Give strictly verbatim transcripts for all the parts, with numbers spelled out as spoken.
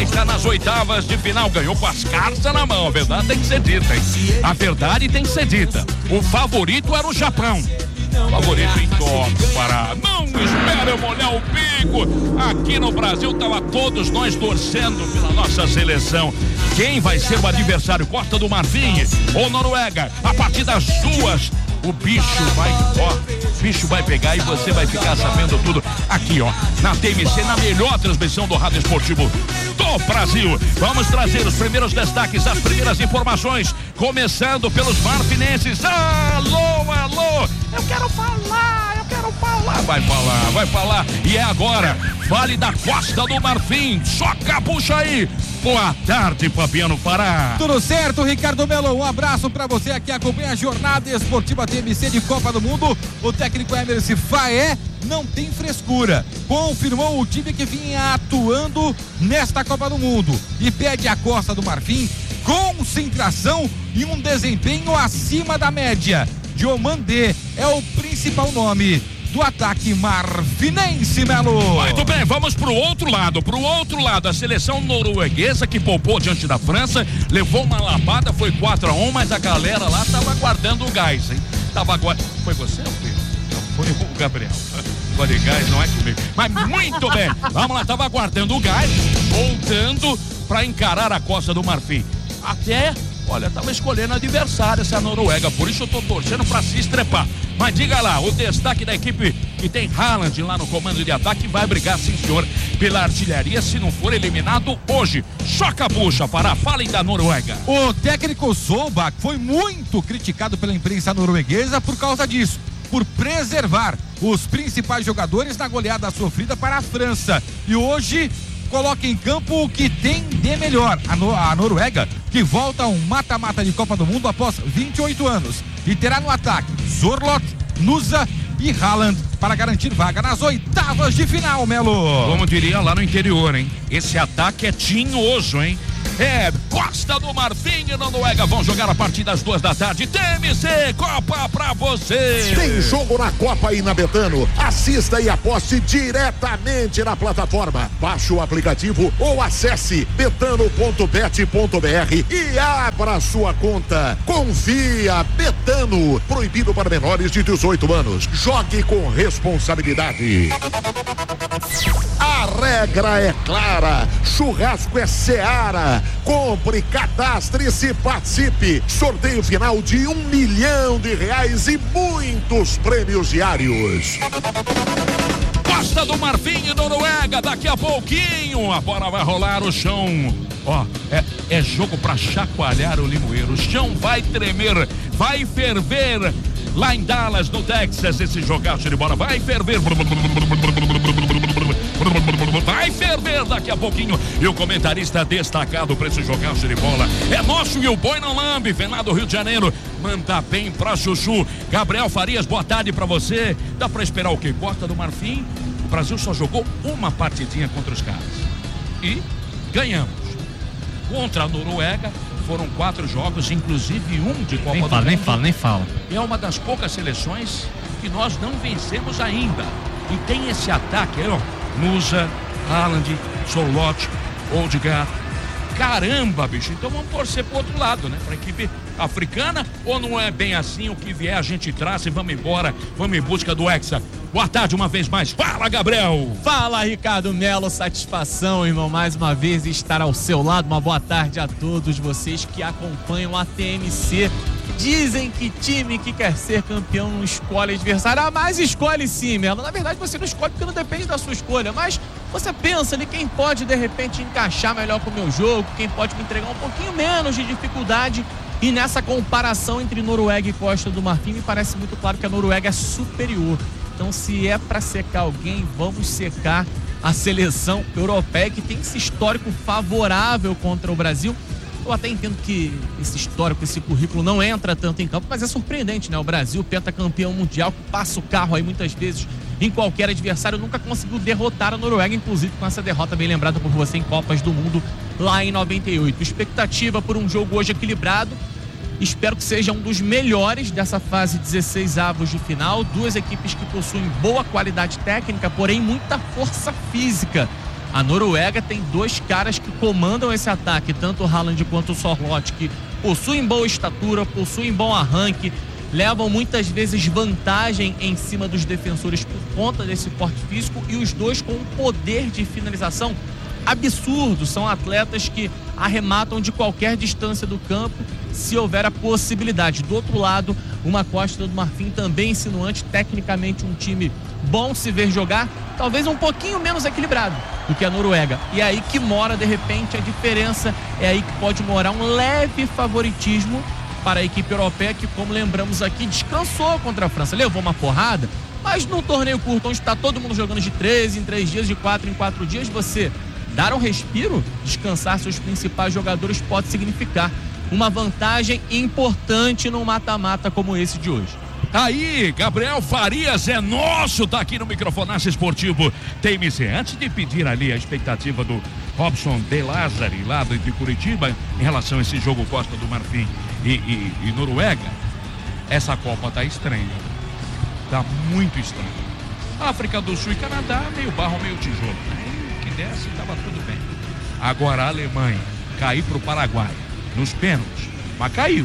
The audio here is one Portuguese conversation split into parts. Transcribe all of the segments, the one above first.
vai estar nas oitavas de final. Ganhou com as cartas na mão. A verdade tem que ser dita, hein? A verdade tem que ser dita. O favorito era o Japão. Favorito em Tóquio, Pará. Não espera eu molhar o bico. Aqui no Brasil tava todos nós torcendo pela nossa seleção. Quem vai ser o adversário? Costa do Marfim ou Noruega? A partir das duas, o bicho vai, ó, o bicho vai pegar e você vai ficar sabendo tudo aqui, ó, na T M C, na melhor transmissão do rádio esportivo do Brasil. Vamos trazer os primeiros destaques, as primeiras informações, começando pelos marfinenses. Alô, alô, eu quero falar, eu quero falar. Vai falar, vai falar. E é agora, Vale da Costa do Marfim. Soca a bucha aí. Boa tarde, Fabiano Pará. Tudo certo, Ricardo Melo? Um abraço pra você que acompanha a jornada esportiva T M C de Copa do Mundo. O técnico Emerson Faé não tem frescura. Confirmou o time que vinha atuando nesta Copa do Mundo e pede à Costa do Marfim concentração e um desempenho acima da média. Diomandé é o principal nome do ataque marfinense, Melo. Muito bem, vamos pro outro lado, pro outro lado, a seleção norueguesa que poupou diante da França, levou uma lapada, foi quatro a um, mas a galera lá tava guardando o gás, hein? Tava guardando. Foi você, filho? Não, foi o Gabriel. Agora gás não é comigo. Mas muito bem, vamos lá, tava guardando o gás, voltando pra encarar a Costa do Marfim. Até, olha, tava escolhendo adversário essa Noruega, por isso eu tô torcendo pra se estrepar. Mas diga lá, o destaque da equipe que tem Haaland lá no comando de ataque vai brigar, sim senhor, pela artilharia se não for eliminado hoje. Choca a bucha, Pará, falem da Noruega. O técnico Solbach foi muito criticado pela imprensa norueguesa por causa disso, por preservar os principais jogadores na goleada sofrida para a França. E hoje coloca em campo o que tem de melhor. A, no, a Noruega, que volta a um mata-mata de Copa do Mundo após vinte e oito anos. E terá no ataque Zorlot, Nusa e Haaland para garantir vaga nas oitavas de final, Melo. Como diria lá no interior, hein? Esse ataque é tinhoso, hein? É, Costa do Marfim e Noruega vão jogar a partir das duas da tarde. T M C, Copa pra você. Tem jogo na Copa aí na Betano. Assista e aposte diretamente na plataforma. Baixe o aplicativo ou acesse betano ponto bet ponto br e abra sua conta. Confia, Betano. Proibido para menores de dezoito anos. Jogue com responsabilidade. A regra é clara. Churrasco é Seara. Compre, cadastre-se e participe. Sorteio final de um milhão de reais e muitos prêmios diários. Costa do Marfim e Noruega, daqui a pouquinho a bola vai rolar o chão. Ó, é, é jogo pra chacoalhar o limoeiro. O chão vai tremer, vai ferver. Lá em Dallas, no Texas, esse jogaço de bola vai ferver. Vai ferver daqui a pouquinho. E o comentarista destacado para esse jogaço de bola é nosso e o boi não lambe. Vem lá do Rio de Janeiro, manda bem pra Chuchu. Gabriel Farias, boa tarde pra você. Dá pra esperar o quê? Costa do Marfim. O Brasil só jogou uma partidinha contra os caras e ganhamos. Contra a Noruega foram quatro jogos, inclusive um de Copa nem do fala, Mundo. Nem fala, nem fala. É uma das poucas seleções que nós não vencemos ainda. E tem esse ataque aí, ó. Nusa, Haaland, Zorlot, Odegaard. Caramba, bicho. Então vamos torcer pro outro lado, né? Pra equipe africana, ou não é bem assim? O que vier a gente traz e vamos embora. Vamos em busca do Hexa. Boa tarde uma vez mais. Fala, Gabriel. Fala, Ricardo Melo. Satisfação, irmão, mais uma vez estar ao seu lado. Uma boa tarde a todos vocês que acompanham a T M C. Dizem que time que quer ser campeão não escolhe adversário. Ah, mas escolhe sim, Melo. Na verdade, você não escolhe porque não depende da sua escolha. Mas você pensa ali quem pode, de repente, encaixar melhor com o meu jogo, quem pode me entregar um pouquinho menos de dificuldade. E nessa comparação entre Noruega e Costa do Marfim, me parece muito claro que a Noruega é superior. Então, se é para secar alguém, vamos secar a seleção europeia, que tem esse histórico favorável contra o Brasil. Eu até entendo que esse histórico, esse currículo não entra tanto em campo, mas é surpreendente, né? O Brasil, pentacampeão mundial, que passa o carro aí muitas vezes em qualquer adversário, nunca conseguiu derrotar a Noruega, inclusive com essa derrota bem lembrada por você em Copas do Mundo lá em noventa e oito. Expectativa por um jogo hoje equilibrado. Espero que seja um dos melhores dessa fase dezesseis avos de final. Duas equipes que possuem boa qualidade técnica, porém muita força física. A Noruega tem dois caras que comandam esse ataque, tanto o Haaland quanto o Sorloth, que possuem boa estatura, possuem bom arranque, levam muitas vezes vantagem em cima dos defensores por conta desse porte físico, e os dois com um poder de finalização absurdo. São atletas que arrematam de qualquer distância do campo, se houver a possibilidade. Do outro lado, uma Costa do Marfim também insinuante, tecnicamente um time bom se ver jogar, talvez um pouquinho menos equilibrado do que a Noruega. E é aí que mora, de repente, a diferença, é aí que pode morar um leve favoritismo para a equipe europeia, que, como lembramos aqui, descansou contra a França, levou uma porrada, mas num torneio curto, onde está todo mundo jogando de três em três dias, de quatro em quatro dias, você dar um respiro, descansar seus principais jogadores, pode significar uma vantagem importante num mata-mata como esse de hoje. Aí, Gabriel Farias é nosso, tá aqui no Microfonaço Esportivo T M C. Antes de pedir ali a expectativa do Robson de Lázari, lá de Curitiba, em relação a esse jogo Costa do Marfim e, e, e Noruega, essa Copa tá estranha. Tá muito estranha. África do Sul e Canadá, meio barro, meio tijolo. Que desce, tava tudo bem. Agora a Alemanha cair pro Paraguai nos pênaltis, mas caiu.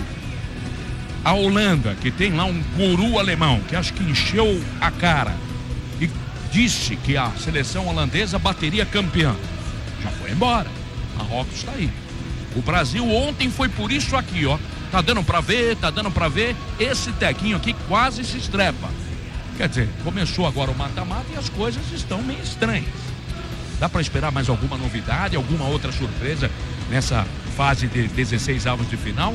A Holanda, que tem lá um guru alemão, que acho que encheu a cara e disse que a seleção holandesa bateria campeã, já foi embora. Marrocos está aí. O Brasil ontem foi por isso aqui, ó. Tá dando pra ver, tá dando pra ver. Esse tequinho aqui quase se estrepa. Quer dizer, começou agora o mata-mata e as coisas estão meio estranhas. Dá pra esperar mais alguma novidade, alguma outra surpresa nessa fase de dezesseis avos de final?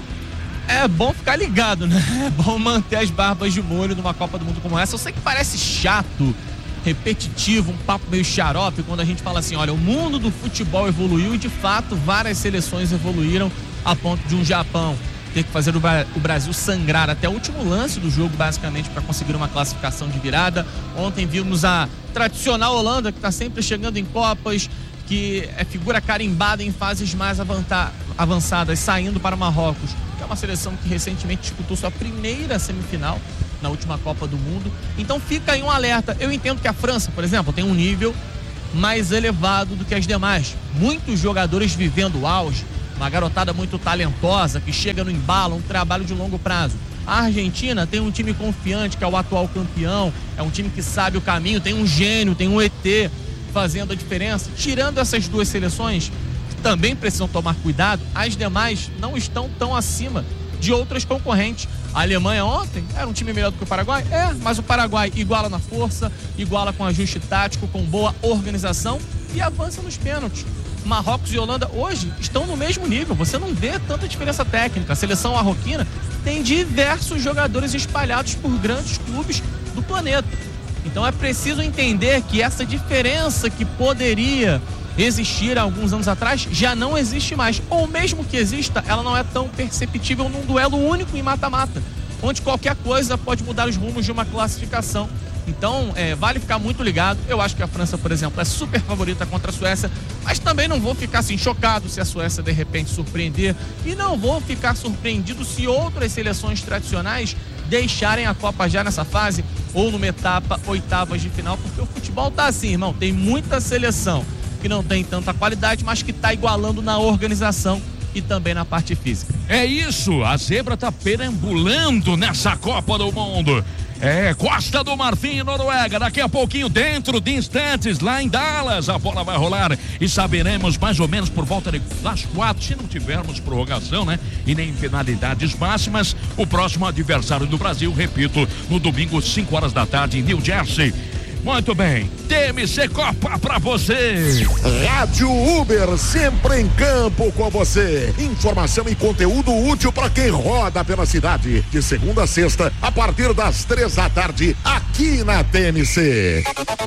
É bom ficar ligado, né? É bom manter as barbas de molho numa Copa do Mundo como essa. Eu sei que parece chato, repetitivo, um papo meio xarope quando a gente fala assim, olha, o mundo do futebol evoluiu, e de fato várias seleções evoluíram a ponto de um Japão ter que fazer o Brasil sangrar até o último lance do jogo, basicamente, para conseguir uma classificação de virada. Ontem vimos a tradicional Holanda, que está sempre chegando em Copas, que é figura carimbada em fases mais avançadas, saindo para Marrocos, que é uma seleção que recentemente disputou sua primeira semifinal na última Copa do Mundo. Então fica aí um alerta. Eu entendo que a França, por exemplo, tem um nível mais elevado do que as demais. Muitos jogadores vivendo o auge, uma garotada muito talentosa, que chega no embalo, um trabalho de longo prazo. A Argentina tem um time confiante, que é o atual campeão, é um time que sabe o caminho, tem um gênio, tem um E T fazendo a diferença. Tirando essas duas seleções, que também precisam tomar cuidado, as demais não estão tão acima de outras concorrentes. A Alemanha ontem era um time melhor do que o Paraguai? É, mas o Paraguai iguala na força, iguala com ajuste tático, com boa organização e avança nos pênaltis. Marrocos e Holanda hoje estão no mesmo nível, você não vê tanta diferença técnica. A seleção marroquina tem diversos jogadores espalhados por grandes clubes do planeta. Então é preciso entender que essa diferença que poderia existir há alguns anos atrás já não existe mais, ou mesmo que exista, ela não é tão perceptível num duelo único em mata-mata, onde qualquer coisa pode mudar os rumos de uma classificação. Então, é, vale ficar muito ligado. Eu acho que a França, por exemplo, é super favorita contra a Suécia, mas também não vou ficar assim chocado se a Suécia de repente surpreender, e não vou ficar surpreendido se outras seleções tradicionais deixarem a Copa já nessa fase, ou numa etapa, oitavas de final, porque o futebol tá assim, irmão, tem muita seleção que não tem tanta qualidade, mas que tá igualando na organização e também na parte física. É isso, a zebra tá perambulando nessa Copa do Mundo. É, Costa do Marfim e Noruega, daqui a pouquinho, dentro de instantes, lá em Dallas, a bola vai rolar e saberemos mais ou menos por volta das quatro, se não tivermos prorrogação, né? E nem penalidades máximas, o próximo adversário do Brasil, repito, no domingo, cinco horas da tarde, em New Jersey. Muito bem, T M C Copa pra você. Rádio Uber, sempre em campo com você. Informação e conteúdo útil para quem roda pela cidade. De segunda a sexta, a partir das três da tarde, aqui na T M C.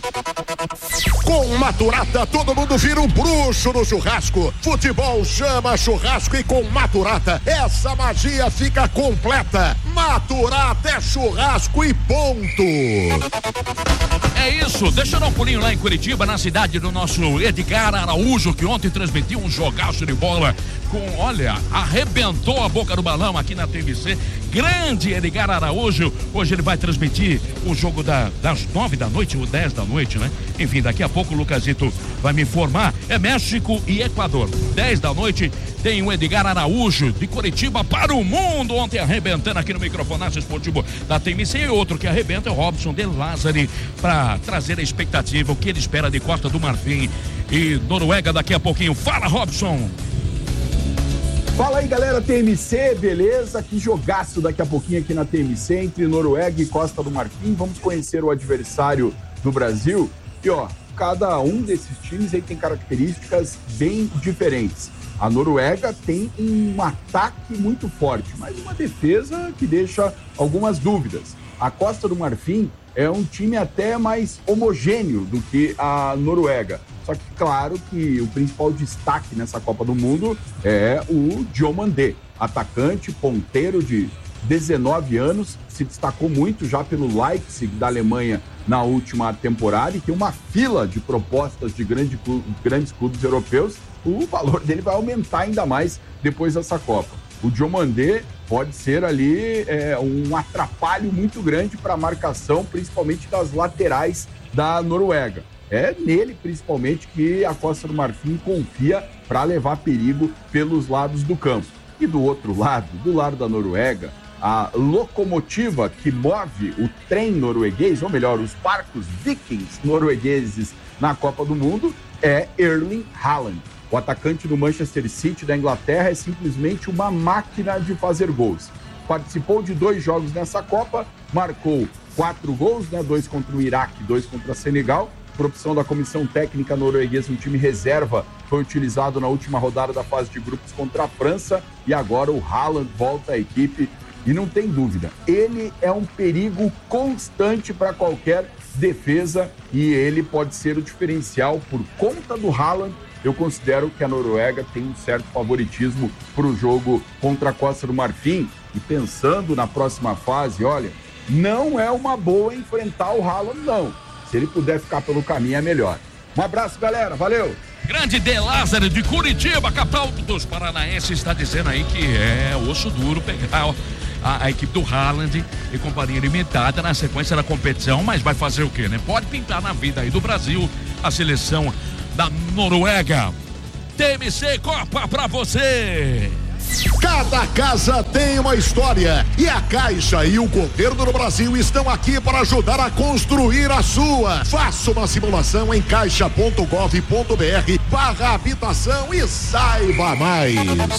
Com Maturata, todo mundo vira um bruxo no churrasco. Futebol chama churrasco, e com Maturata, essa magia fica completa. Maturata é churrasco e ponto. É isso, deixa eu dar um pulinho lá em Curitiba, na cidade do nosso Edgar Araújo, que ontem transmitiu um jogaço de bola com, olha, arrebentou a boca do balão aqui na T V C. Grande Edgar Araújo, hoje ele vai transmitir o jogo da, das nove da noite, ou dez da noite, né? Enfim, daqui a pouco o Lucasito vai me informar. É México e Equador. dez da noite tem o Edgar Araújo de Curitiba para o mundo, ontem arrebentando aqui no microfonaço esportivo da T M C, e outro que arrebenta é o Robson de Lázari, para trazer a expectativa, o que ele espera de Costa do Marfim e Noruega daqui a pouquinho. Fala, Robson! Fala aí, galera, T M C, beleza? Que jogaço daqui a pouquinho aqui na T M C entre Noruega e Costa do Marfim. Vamos conhecer o adversário do Brasil. E ó, cada um desses times aí tem características bem diferentes. A Noruega tem um ataque muito forte, mas uma defesa que deixa algumas dúvidas. A Costa do Marfim é um time até mais homogêneo do que a Noruega. Só que, claro, que o principal destaque nessa Copa do Mundo é o Diomandé, atacante, ponteiro de dezenove anos, se destacou muito já pelo Leipzig da Alemanha na última temporada e tem uma fila de propostas de grande, grandes clubes europeus. O valor dele vai aumentar ainda mais depois dessa Copa. O Diomandé pode ser ali é, um atrapalho muito grande para a marcação, principalmente das laterais da Noruega. É nele, principalmente, que a Costa do Marfim confia para levar perigo pelos lados do campo. E do outro lado, do lado da Noruega, a locomotiva que move o trem norueguês, ou melhor, os barcos vikings noruegueses na Copa do Mundo, é Erling Haaland. O atacante do Manchester City da Inglaterra é simplesmente uma máquina de fazer gols. Participou de dois jogos nessa Copa, marcou quatro gols, né? Dois contra o Iraque, dois contra o Senegal. Por opção da comissão técnica norueguesa, um time reserva foi utilizado na última rodada da fase de grupos contra a França e agora o Haaland volta à equipe e não tem dúvida, ele é um perigo constante para qualquer defesa e ele pode ser o diferencial. Por conta do Haaland, eu considero que a Noruega tem um certo favoritismo para o jogo contra a Costa do Marfim. E pensando na próxima fase, olha, não é uma boa enfrentar o Haaland, não. Se ele puder ficar pelo caminho, é melhor. Um abraço, galera. Valeu! Grande De Lázaro de Curitiba, capital dos paranaenses, está dizendo aí que é osso duro pegar a, a equipe do Haaland e companhia limitada na sequência da competição, mas vai fazer o quê, né? Pode pintar na vida aí do Brasil a seleção da Noruega. T M C Copa pra você! Cada casa tem uma história e a Caixa e o governo do Brasil estão aqui para ajudar a construir a sua. Faça uma simulação em caixa ponto gov ponto br barra habitação e saiba mais.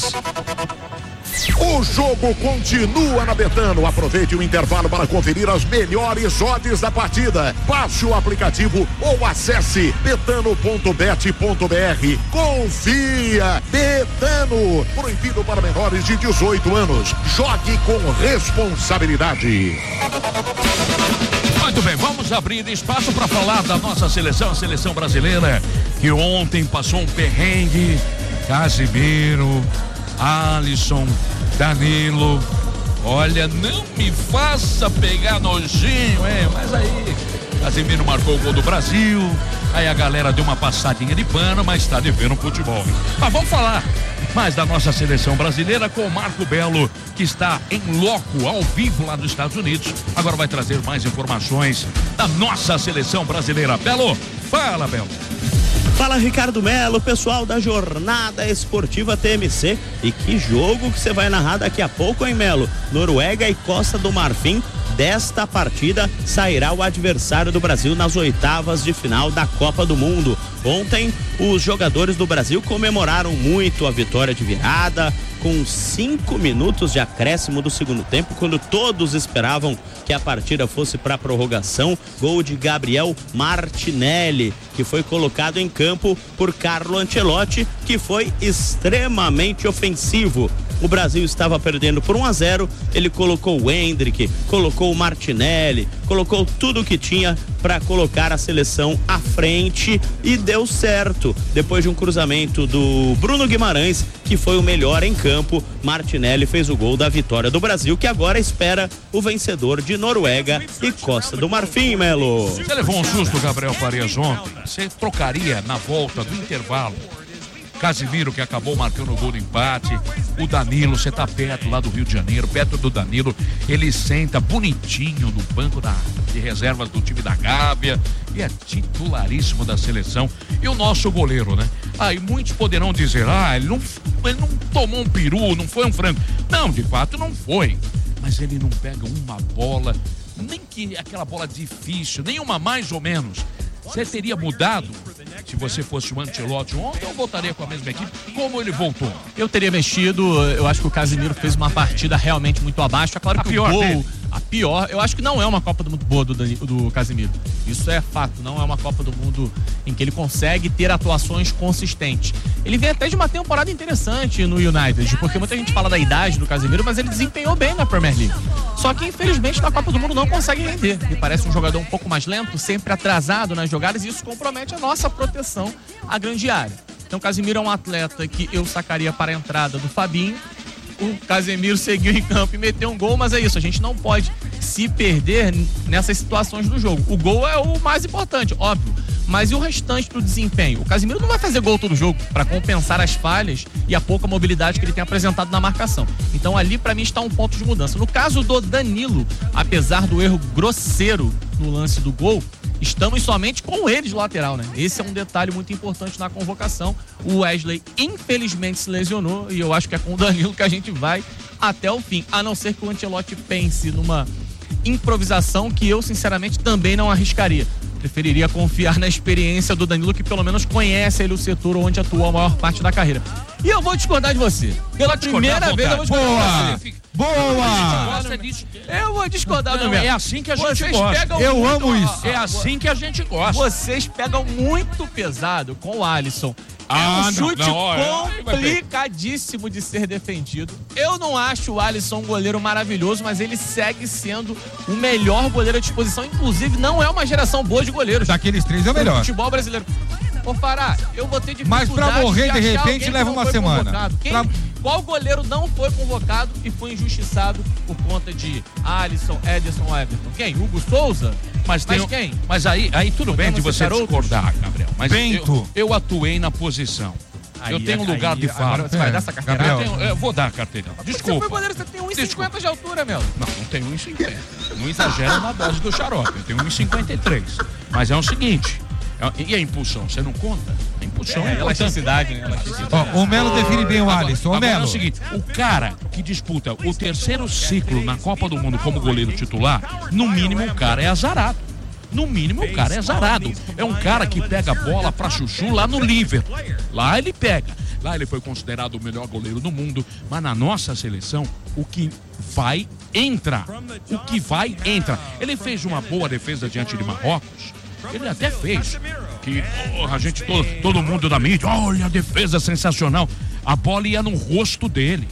O jogo continua na Betano. Aproveite o intervalo para conferir as melhores odds da partida. Baixe o aplicativo ou acesse betano ponto bet ponto br. Confia! Betano. Proibido para menores de dezoito anos. Jogue com responsabilidade. Muito bem, vamos abrir espaço para falar da nossa seleção, a seleção brasileira, que ontem passou um perrengue. Casimiro, Alisson, Danilo, olha, não me faça pegar nojinho, hein? Mas aí, Casemiro marcou o gol do Brasil, aí a galera deu uma passadinha de pano, mas está devendo futebol. Mas vamos falar mais da nossa seleção brasileira com o Marco Belo, que está em loco, ao vivo lá nos Estados Unidos. Agora vai trazer mais informações da nossa seleção brasileira. Belo, fala, Belo. Fala, Ricardo Melo, pessoal da Jornada Esportiva T M C. E que jogo que você vai narrar daqui a pouco, hein, Melo? Noruega e Costa do Marfim. Desta partida sairá o adversário do Brasil nas oitavas de final da Copa do Mundo. Ontem, os jogadores do Brasil comemoraram muito a vitória de virada, com cinco minutos de acréscimo do segundo tempo, quando todos esperavam que a partida fosse para prorrogação. Gol de Gabriel Martinelli, que foi colocado em campo por Carlo Ancelotti, que foi extremamente ofensivo. o Brasil estava perdendo por um a zero, ele colocou o Endrick, colocou o Martinelli, colocou tudo que tinha para colocar a seleção à frente e deu certo. Depois de um cruzamento do Bruno Guimarães, que foi o melhor em campo, Martinelli fez o gol da vitória do Brasil, que agora espera o vencedor de Noruega e Costa do Marfim, Melo. Você levou um susto, Gabriel Farias, ontem. Você trocaria na volta do intervalo Casimiro, que acabou marcando o gol do empate, o Danilo, você tá perto lá do Rio de Janeiro, perto do Danilo, ele senta bonitinho no banco da, de reservas do time da Gávea e é titularíssimo da seleção. E o nosso goleiro, né? Aí ah, muitos poderão dizer, ah, ele não, ele não tomou um peru, não foi um frango. Não, de fato não foi, mas ele não pega uma bola, nem que aquela bola difícil, nenhuma mais ou menos. Você teria mudado se você fosse o Ancelotti ontem ou voltaria com a mesma equipe? Como ele voltou? Eu teria mexido, eu acho que o Casimiro fez uma partida realmente muito abaixo. É claro que a pior o gol, dele. a pior, eu acho que não é uma Copa do Mundo boa do, do Casimiro. Isso é fato, não é uma Copa do Mundo em que ele consegue ter atuações consistentes. Ele vem até de uma temporada interessante no United, porque muita gente fala da idade do Casimiro, mas ele desempenhou bem na Premier League. Só que infelizmente na Copa do Mundo não consegue render. Ele parece um jogador um pouco mais lento, sempre atrasado nas jogadas, e isso compromete a nossa proteção à grande área. Então, Casimiro é um atleta que eu sacaria para a entrada do Fabinho. O Casemiro seguiu em campo e meteu um gol, mas é isso, a gente não pode se perder nessas situações do jogo. O gol é o mais importante, óbvio, mas e o restante do desempenho? O Casemiro não vai fazer gol todo jogo para compensar as falhas e a pouca mobilidade que ele tem apresentado na marcação. Então ali para mim está um ponto de mudança. No caso do Danilo, apesar do erro grosseiro no lance do gol, estamos somente com ele de lateral, né? Esse é um detalhe muito importante na convocação. O Wesley infelizmente se lesionou e eu acho que é com o Danilo que a gente vai até o fim, a não ser que o Ancelotti pense numa improvisação que eu sinceramente também não arriscaria. Preferiria confiar na experiência do Danilo, que pelo menos conhece ele o setor onde atuou a maior parte da carreira. E eu vou discordar de você. Pela primeira vez eu vou discordar de você. Boa! Eu vou discordar do meu. É assim que a gente Vocês gosta. Eu muito, amo isso. É assim que a gente gosta. Vocês pegam muito pesado com o Alisson. Ah, é um não, chute não, olha, complicadíssimo de ser defendido. Eu não acho o Alisson um goleiro maravilhoso, mas ele segue sendo o melhor goleiro à disposição. Inclusive, não é uma geração boa de goleiros. Daqueles três é o melhor. Futebol brasileiro. Ô, Pará, eu vou ter dificuldade. Mas pra morrer de, de repente leva uma semana. Quem, pra... Qual goleiro não foi convocado e foi injustiçado por conta de Alisson, Ederson, Everton? Quem? Hugo Souza? Mas, tem, mas quem? Mas aí, aí tudo bem de você discordar, Gabriel. Mas Bento. Eu, eu atuei na posição. Aí, eu tenho um lugar aí, de fala. Você vai dar essa carteira? Eu, tenho, eu vou dar a carteira. Desculpa. Você foi goleiro, você tem um metro e cinquenta de altura, meu. Não, não tenho um metro e cinquenta. Não exagera na dose do xarope. Eu tenho um metro e cinquenta e três. Mas é o seguinte. E a impulsão, você não conta? A impulsão é, é elasticidade, né? Elasticidade. Oh, o Melo define bem o Alisson. O Melo. É o seguinte, o cara que disputa o terceiro ciclo na Copa do Mundo como goleiro titular, no mínimo o cara é azarado. No mínimo o cara é azarado. É um cara que pega a bola pra chuchu lá no Liverpool. Lá ele pega. Lá ele foi considerado o melhor goleiro do mundo. Mas na nossa seleção, o que vai, entra. O que vai, entra. Ele fez uma boa defesa diante de Marrocos. Ele até fez. Que oh, a gente, todo, todo mundo da mídia, olha a defesa sensacional. A bola ia no rosto dele.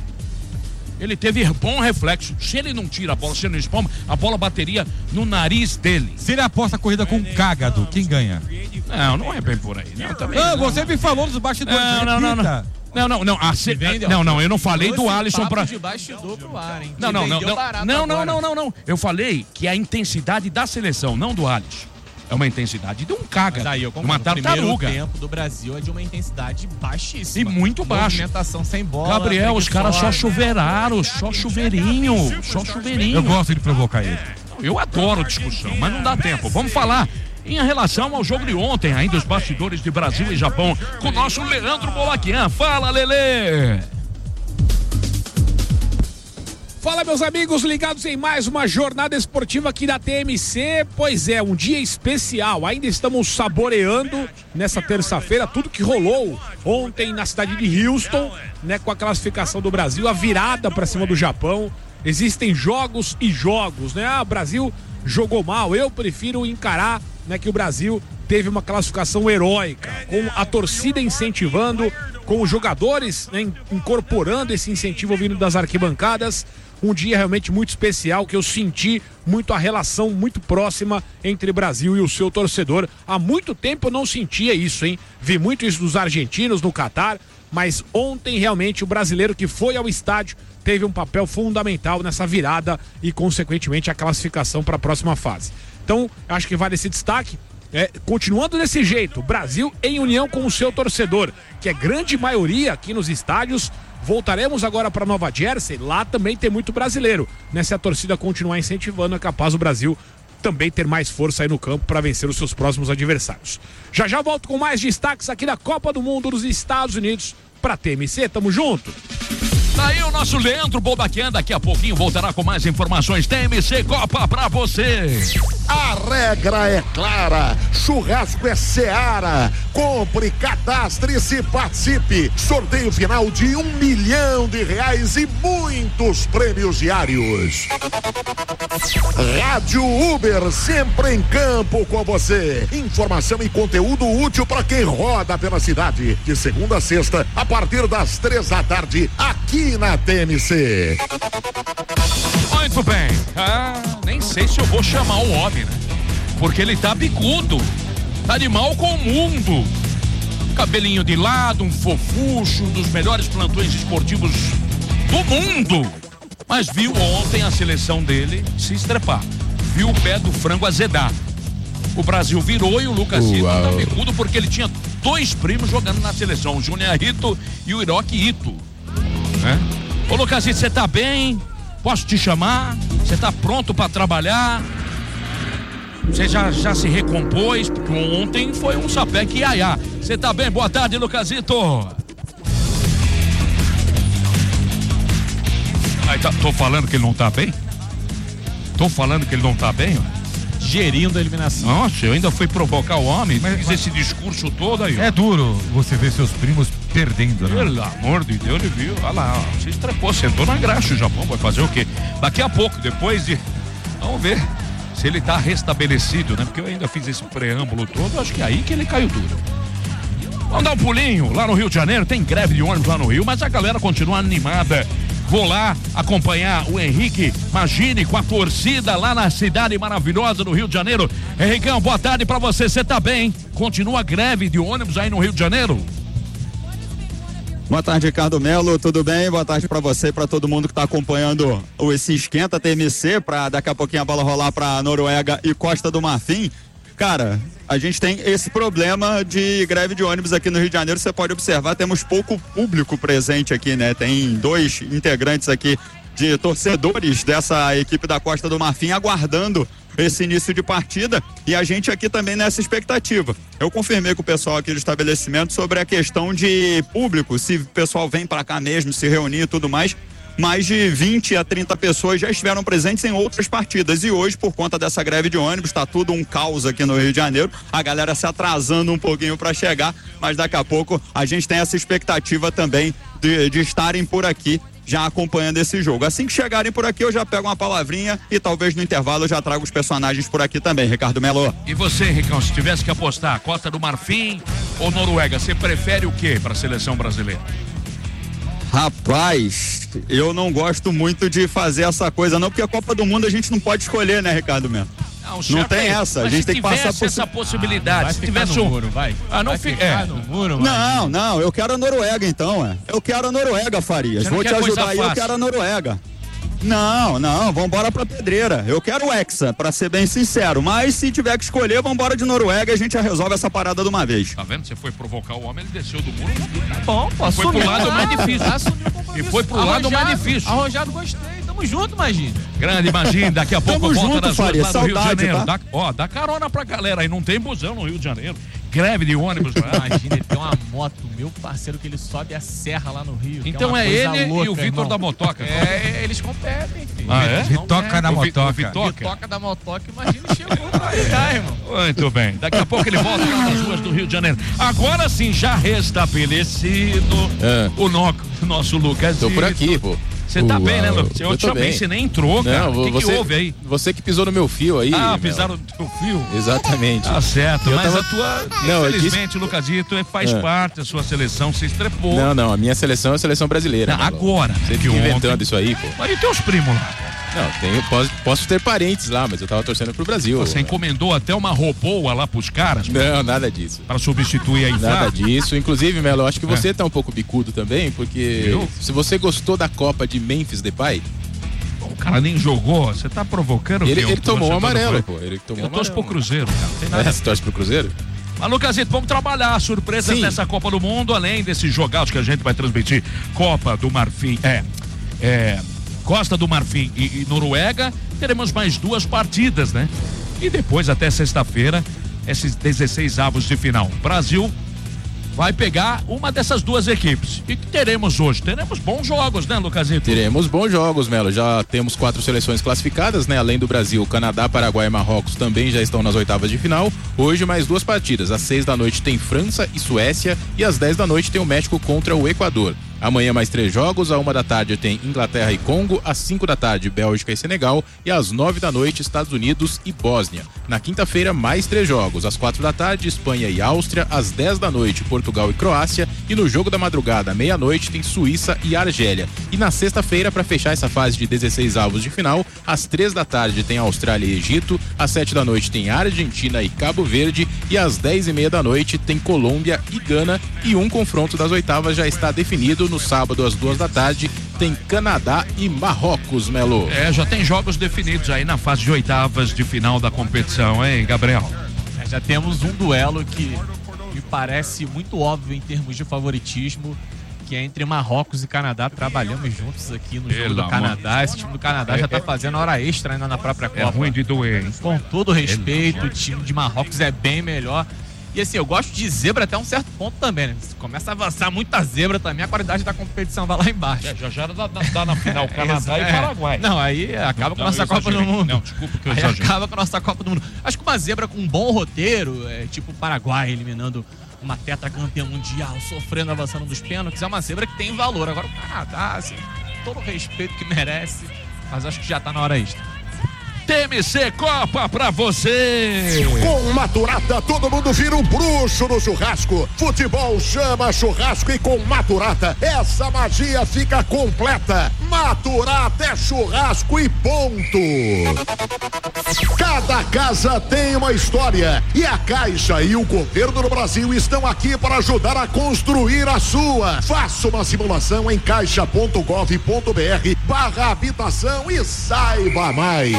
Ele teve bom reflexo. Se ele não tira a bola, se ele não espalma, a bola bateria no nariz dele. Se ele aposta a corrida com um cágado, quem ganha? Não, não é bem por aí. Não, também, ah, não. Você me falou nos bastidores. Não, não, não, não. Não, não, não. A se... Não, não, eu não falei do Alisson pra. De bastidor pro ar, hein? Não, não, não, não. Não, não, não, não, não. Eu falei que a intensidade da seleção, não do Alisson. É uma intensidade de um caga, mas aí eu uma tartaruga. O primeiro tempo do Brasil é de uma intensidade baixíssima. E muito baixa. Movimentação sem bola. Gabriel, os caras só chuveiraram, só chuveirinho, só chuveirinho. Eu gosto de provocar ele. Eu adoro discussão, mas não dá tempo. Vamos falar em relação ao jogo de ontem, ainda os bastidores de Brasil e Japão, com o nosso Leandro Bolaquian. Fala, Lelê! Fala, meus amigos, ligados em mais uma jornada esportiva aqui da T M C. Pois é, um dia especial. Ainda estamos saboreando nessa terça-feira tudo que rolou ontem na cidade de Houston, né, com a classificação do Brasil, a virada para cima do Japão. Existem jogos e jogos, né? Ah, o Brasil jogou mal. Eu prefiro encarar, né, que o Brasil teve uma classificação heróica, com a torcida incentivando, com os jogadores, né, incorporando esse incentivo vindo das arquibancadas. Um dia realmente muito especial, que eu senti muito a relação muito próxima entre Brasil e o seu torcedor. Há muito tempo eu não sentia isso, hein? Vi muito isso dos argentinos no Catar, mas ontem realmente o brasileiro que foi ao estádio teve um papel fundamental nessa virada e, consequentemente, a classificação para a próxima fase. Então, acho que vale esse destaque. É, continuando desse jeito, Brasil em união com o seu torcedor, que é grande maioria aqui nos estádios. Voltaremos agora para Nova Jersey, lá também tem muito brasileiro. Né? Se a torcida continuar incentivando, é capaz o Brasil também ter mais força aí no campo para vencer os seus próximos adversários. Já já volto com mais destaques aqui da Copa do Mundo dos Estados Unidos para T M C, tamo junto! Tá aí o nosso Leandro Bobaquian, daqui a pouquinho voltará com mais informações. T M C Copa pra você. A regra é clara, churrasco é Seara. Compre, cadastre-se, participe. Sorteio final de um milhão de reais e muitos prêmios diários. Rádio Uber, sempre em campo com você. Informação e conteúdo útil para quem roda pela cidade. De segunda a sexta, a partir das três da tarde, aqui na T M C. Muito bem. Ah, nem sei se eu vou chamar o homem, né? Porque ele tá bicudo. Tá de mal com o mundo. Cabelinho de lado, um fofucho, um dos melhores plantões esportivos do mundo. Mas viu ontem a seleção dele se estrepar. Viu o pé do frango azedar. O Brasil virou e o Lucas Ito tá bicudo porque ele tinha dois primos jogando na seleção, o Júnior Ito e o Hiroki Ito. É. Ô Lucasito, você tá bem? Posso te chamar? Você tá pronto pra trabalhar? Você já, já se recompôs? Porque ontem foi um sapeque iaiá. Você tá bem? Boa tarde, Lucasito. Aí, tá, tô falando que ele não tá bem? Tô falando que ele não tá bem, ó. Gerindo a eliminação. Nossa, eu ainda fui provocar o homem, mas fiz esse discurso todo aí. Ó. É duro você ver seus primos perdendo, né? Pelo amor de Deus, ele viu. Olha lá, ó, se estrepou, sentou na graxa o Japão, vai fazer o quê? Daqui a pouco, depois de... Vamos ver se ele tá restabelecido, né? Porque eu ainda fiz esse preâmbulo todo, acho que é aí que ele caiu duro. Vamos dar um pulinho lá no Rio de Janeiro, tem greve de ônibus lá no Rio, mas a galera continua animada. Vou lá acompanhar o Henrique Magini com a torcida lá na cidade maravilhosa do Rio de Janeiro. Henricão, boa tarde pra você, você tá bem? Continua a greve de ônibus aí no Rio de Janeiro? Boa tarde, Ricardo Melo, tudo bem? Boa tarde pra você e pra todo mundo que tá acompanhando o esse Esquenta T M C, pra daqui a pouquinho a bola rolar pra Noruega e Costa do Marfim. Cara, a gente tem esse problema de greve de ônibus aqui no Rio de Janeiro. Você pode observar, temos pouco público presente aqui, né? Tem dois integrantes aqui de torcedores dessa equipe da Costa do Marfim aguardando esse início de partida e a gente aqui também nessa expectativa. Eu confirmei com o pessoal aqui do estabelecimento sobre a questão de público, se o pessoal vem para cá mesmo, se reunir e tudo mais. Mais de vinte a trinta pessoas já estiveram presentes em outras partidas e hoje, por conta dessa greve de ônibus, está tudo um caos aqui no Rio de Janeiro, a galera se atrasando um pouquinho para chegar, mas daqui a pouco a gente tem essa expectativa também de, de estarem por aqui já acompanhando esse jogo. Assim que chegarem por aqui, eu já pego uma palavrinha e talvez no intervalo eu já trago os personagens por aqui também, Ricardo Melo. E você, Ricão, se tivesse que apostar, Costa do Marfim ou Noruega, você prefere o quê para a seleção brasileira? Rapaz, eu não gosto muito de fazer essa coisa não, porque a Copa do Mundo a gente não pode escolher, né, Ricardo Melo? Não, não tem essa, a gente tem que passar por essa possibilidade. Ah, se tivesse um muro, vai. Ah, não vai fica é. no muro, Não, não, eu quero a Noruega então, é. Eu quero a Noruega, Farias. Vou te ajudar aí, eu quero a Noruega. Não, não, vambora pra pedreira. Eu quero o Hexa, pra ser bem sincero. Mas se tiver que escolher, vambora de Noruega e a gente já resolve essa parada de uma vez. Tá vendo? Você foi provocar o homem, ele desceu do muro. Tá bom, pô, foi pro lado mais difícil. E foi pro lado mais difícil. Arrojado, gostei. Tamo junto, Magino. Grande Magino, daqui a pouco Tamo volta junto, nas Faria, ruas lá no Rio de Janeiro. tá? Dá, ó, dá carona pra galera aí, não tem busão no Rio de Janeiro. Greve de ônibus lá. Imagina, ele tem uma moto, meu parceiro, que ele sobe a serra lá no Rio. Então é, é ele louca, e o Vitor da Motoca. É, eles competem, filho. Ah, é? Vitoca na Motoca. Vitoca da Motoca, imagina, chegou pra cá, irmão. Muito bem, daqui a pouco ele volta lá nas ruas do Rio de Janeiro. Agora sim, já restabelecido, é. o no, nosso Lucas. Tô por aqui, pô. Você tá Uau, bem, né, Lucas? Eu, eu te tô bem, bem. você nem entrou, cara. O que, você, que houve aí? Você que pisou no meu fio aí. Ah, Melo. pisaram no teu fio? Exatamente. Tá certo, Eu mas tava- a tua, Não, eu infelizmente, disse- Lucasito, faz É. parte da sua seleção, você estrepou. Não, não, a minha seleção é a seleção brasileira. Não, Melo. agora, Você que fica ontem- inventando isso aí, pô. Mas e teus primos lá? Não, tenho, posso, posso ter parentes lá, mas eu tava torcendo pro Brasil. Você encomendou até uma roboa lá pros caras? Não, nada disso. Pra substituir a Nada Inflá? disso. Inclusive, Melo, eu acho que você É. tá um pouco bicudo também, porque Eu? se você gostou da Copa de Memphis Depay, O cara nem jogou, você tá provocando ele, quem? ele tomou o torcedor do amarelo, Cruzeiro? pô. Ele tomou Eu torço pro amarelo. Cruzeiro, cara. Não tem nada. É, você torce pro Cruzeiro? Mas, Lucasito, vamos trabalhar surpresas Sim. nessa Copa do Mundo, além desses jogados que a gente vai transmitir. Copa do Marfim, é, é Costa do Marfim e, e Noruega, teremos mais duas partidas, né? E depois, até sexta-feira, esses dezesseis avos de final. Brasil vai pegar uma dessas duas equipes. E que teremos hoje? Teremos bons jogos, né, Lucasito? Teremos bons jogos, Melo. Já temos quatro seleções classificadas, né? Além do Brasil, Canadá, Paraguai e Marrocos também já estão nas oitavas de final. Hoje, mais duas partidas. Às seis da noite tem França e Suécia e às dez da noite tem o México contra o Equador. Amanhã mais três jogos, à uma da tarde tem Inglaterra e Congo, às cinco da tarde Bélgica e Senegal e às nove da noite Estados Unidos e Bósnia. Na quinta-feira mais três jogos, às quatro da tarde Espanha e Áustria, às dez da noite Portugal e Croácia e no jogo da madrugada à meia-noite tem Suíça e Argélia. E na sexta-feira, para fechar essa fase de dezesseis avos de final, às três da tarde tem Austrália e Egito, às sete da noite tem Argentina e Cabo Verde e às dez e meia da noite tem Colômbia e Gana e um confronto das oitavas já está definido. No sábado, às duas da tarde, tem Canadá e Marrocos, Melo. É, já tem jogos definidos aí na fase de oitavas de final da competição, hein, Gabriel? É, já temos um duelo que me parece muito óbvio em termos de favoritismo, que é entre Marrocos e Canadá. Trabalhamos juntos aqui no jogo Pelo do amor. Canadá. Esse time do Canadá É, já tá é- fazendo hora extra ainda na própria Copa. É ruim de doer, hein? Com todo respeito, o time de Marrocos é bem melhor. E assim, eu gosto de zebra até um certo ponto também, né? Se começa a avançar muita zebra também, a qualidade da competição vai lá embaixo. É, já já dá, dá, dá na final Canadá É, e Paraguai. Não, aí acaba Não, com a nossa eu Copa do exagerei. Mundo. Não, desculpa que eu Aí exagerei. acaba com a nossa Copa do Mundo. Acho que uma zebra com um bom roteiro, é, tipo o Paraguai eliminando uma tetracampeã mundial, sofrendo, avançando dos pênaltis, é uma zebra que tem valor. Agora o Canadá, assim, todo o respeito que merece, mas acho que já tá na hora extra. T M C Copa pra você! Com Maturata, todo mundo vira um bruxo no churrasco. Futebol chama churrasco e com Maturata, essa magia fica completa. Maturata é churrasco e ponto. Cada casa tem uma história e a Caixa e o governo do Brasil estão aqui para ajudar a construir a sua. Faça uma simulação em caixa ponto gov ponto br barra habitação e saiba mais.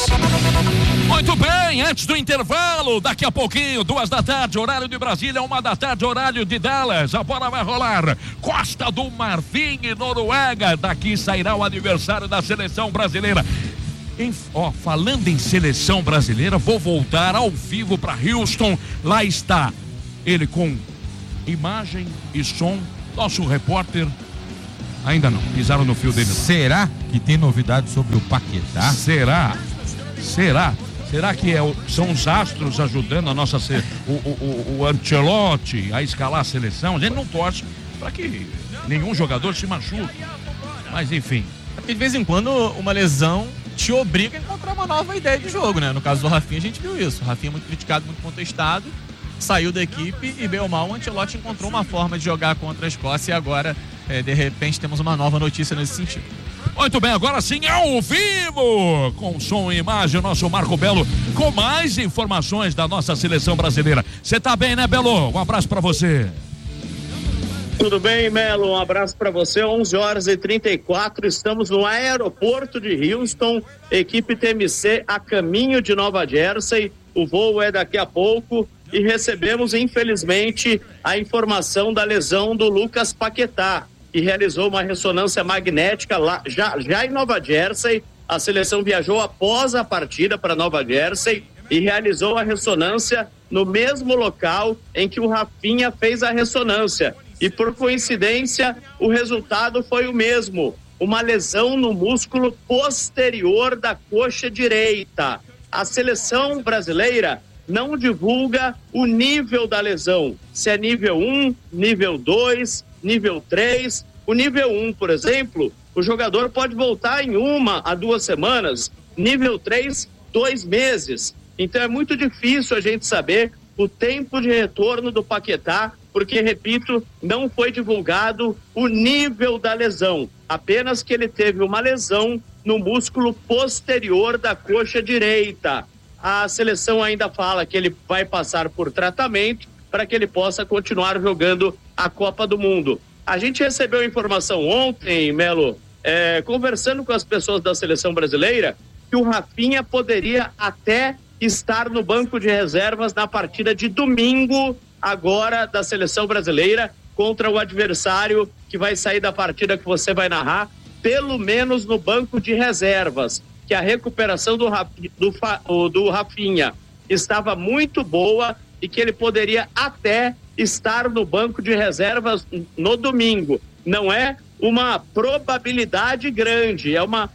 Muito bem, antes do intervalo, daqui a pouquinho, duas da tarde, horário de Brasília, uma da tarde, horário de Dallas, a bola vai rolar. Costa do Marfim e Noruega, daqui sairá o aniversário da seleção brasileira. Em, ó, falando em seleção brasileira, vou voltar ao vivo para Houston. Lá está ele com imagem e som, nosso repórter. Ainda não, pisaram no fio dele. Será que tem novidade sobre o Paquetá? Será? Será? Será que é o, são os astros ajudando a nossa se- o, o, o, o Ancelotti a escalar a seleção? A gente não torce para que nenhum jogador se machuque. Mas enfim. Porque de vez em quando uma lesão te obriga a encontrar uma nova ideia de jogo, né? No caso do Rafinha a gente viu isso. O Rafinha é muito criticado, muito contestado, saiu da equipe e bem ou mal o Ancelotti encontrou uma forma de jogar contra a Escócia e agora, é, de repente, temos uma nova notícia nesse sentido. Muito bem, agora sim, ao vivo, com som e imagem, o nosso Marco Belo, com mais informações da nossa seleção brasileira. Você tá bem, né, Belo? Um abraço pra você. Tudo bem, Melo? Um abraço para você. onze horas e trinta e quatro, estamos no aeroporto de Houston, equipe T M C a caminho de Nova Jersey. O voo é daqui a pouco e recebemos, infelizmente, a informação da lesão do Lucas Paquetá, que realizou uma ressonância magnética lá, já, já em Nova Jersey. A seleção viajou após a partida para Nova Jersey e realizou a ressonância no mesmo local em que o Rafinha fez a ressonância. E por coincidência, o resultado foi o mesmo, uma lesão no músculo posterior da coxa direita. A seleção brasileira não divulga o nível da lesão, se é nível um, nível dois, nível três. O nível um, por exemplo, o jogador pode voltar em uma a duas semanas, nível três, dois meses. Então é muito difícil a gente saber o tempo de retorno do Paquetá, porque, repito, não foi divulgado o nível da lesão, apenas que ele teve uma lesão no músculo posterior da coxa direita. A seleção ainda fala que ele vai passar por tratamento para que ele possa continuar jogando a Copa do Mundo. A gente recebeu informação ontem, Melo, é, conversando com as pessoas da seleção brasileira, que o Rafinha poderia até estar no banco de reservas na partida de domingo, agora, da seleção brasileira, contra o adversário que vai sair da partida que você vai narrar, pelo menos no banco de reservas, que a recuperação do, do, do Rafinha estava muito boa e que ele poderia até estar no banco de reservas no domingo. Não é uma probabilidade grande, é uma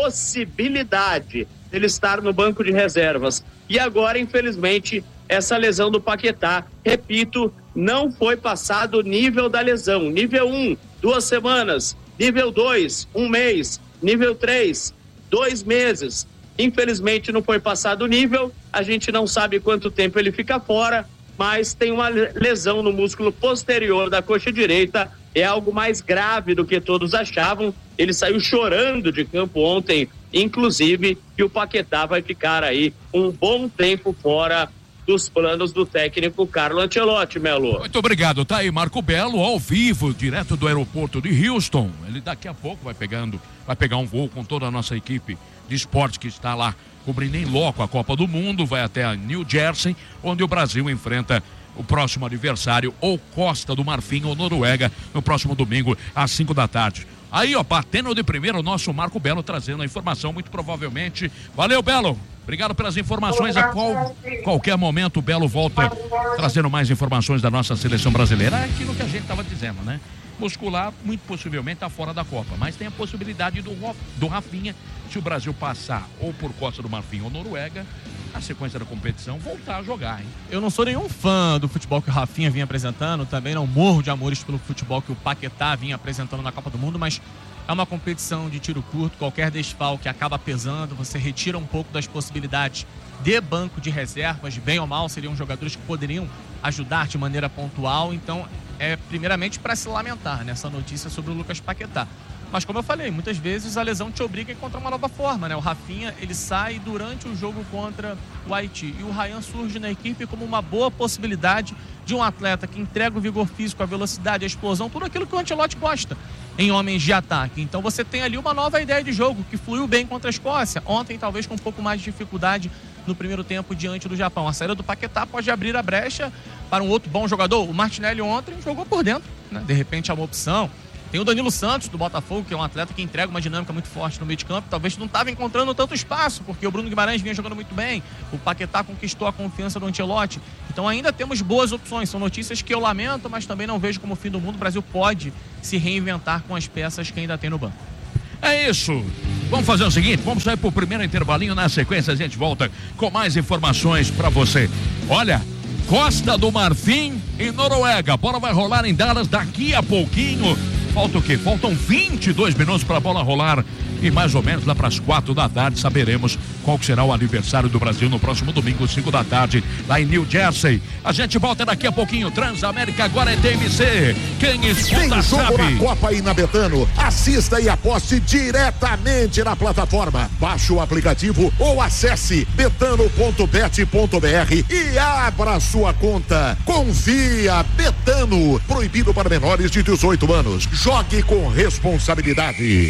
possibilidade ele estar no banco de reservas. E agora, infelizmente, essa lesão do Paquetá, repito, não foi passado o nível da lesão. Nível um, duas semanas. Nível dois, um mês. Nível três, dois meses. Infelizmente não foi passado o nível, a gente não sabe quanto tempo ele fica fora, mas tem uma lesão no músculo posterior da coxa direita, é algo mais grave do que todos achavam. Ele saiu chorando de campo ontem, inclusive, e o Paquetá vai ficar aí um bom tempo fora dos planos do técnico Carlo Ancelotti, Melo. Muito obrigado, tá aí Marco Belo, ao vivo, direto do aeroporto de Houston. Ele daqui a pouco vai pegando, vai pegar um voo com toda a nossa equipe de esporte que está lá cobrindo em loco a Copa do Mundo, vai até a New Jersey, onde o Brasil enfrenta o próximo adversário, ou Costa do Marfim ou Noruega, no próximo domingo, às cinco da tarde. Aí, ó, batendo de primeiro o nosso Marco Belo, trazendo a informação, muito provavelmente. Valeu, Belo! Obrigado pelas informações. A qual, qualquer momento o Belo volta trazendo mais informações da nossa seleção brasileira. É aquilo que a gente estava dizendo, né? Muscular, muito possivelmente, está fora da Copa. Mas tem a possibilidade do, do Rafinha, se o Brasil passar ou por Costa do Marfim ou Noruega, a sequência da competição, voltar a jogar, hein? Eu não sou nenhum fã do futebol que o Rafinha vinha apresentando, também não morro de amores pelo futebol que o Paquetá vinha apresentando na Copa do Mundo, mas é uma competição de tiro curto, qualquer desfalque acaba pesando, você retira um pouco das possibilidades de banco de reservas, bem ou mal, seriam jogadores que poderiam ajudar de maneira pontual, então é primeiramente para se lamentar nessa notícia sobre o Lucas Paquetá. Mas como eu falei, muitas vezes a lesão te obriga a encontrar uma nova forma, né? O Rafinha, ele sai durante o jogo contra o Haiti e o Ryan surge na equipe como uma boa possibilidade de um atleta que entrega o vigor físico, a velocidade, a explosão, tudo aquilo que o Ancelotti gosta em homens de ataque. Então você tem ali uma nova ideia de jogo que fluiu bem contra a Escócia. Ontem talvez com um pouco mais de dificuldade no primeiro tempo diante do Japão. A saída do Paquetá pode abrir a brecha para um outro bom jogador. O Martinelli ontem jogou por dentro, né? De repente é uma opção. Tem o Danilo Santos, do Botafogo, que é um atleta que entrega uma dinâmica muito forte no meio de campo. Talvez não estava encontrando tanto espaço, porque o Bruno Guimarães vinha jogando muito bem. O Paquetá conquistou a confiança do Ancelotti. Então ainda temos boas opções. São notícias que eu lamento, mas também não vejo como o fim do mundo. O Brasil pode se reinventar com as peças que ainda tem no banco. É isso. Vamos fazer o seguinte, vamos sair pro primeiro intervalinho. Na sequência a gente volta com mais informações para você. Olha, Costa do Marfim e Noruega. A bola vai rolar em Dallas daqui a pouquinho. Falta o quê? Faltam vinte e dois minutos para a bola rolar e mais ou menos lá para as quatro da tarde saberemos qual será o aniversário do Brasil no próximo domingo, cinco da tarde, lá em New Jersey. A gente volta daqui a pouquinho. Transamérica agora é T M C. Quem escuta sabe. Tem jogo na Copa aí na Betano. Assista e aposte diretamente na plataforma. Baixe o aplicativo ou acesse betano ponto bet ponto br e abra sua conta. Confia, Betano. Proibido para menores de dezoito anos. Jogue com responsabilidade.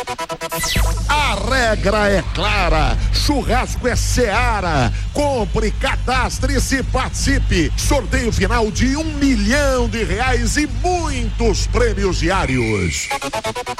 A regra é clara. Churrasco é Seara. Compre, cadastre-se, participe. Sorteio final de um milhão de reais e muitos prêmios diários.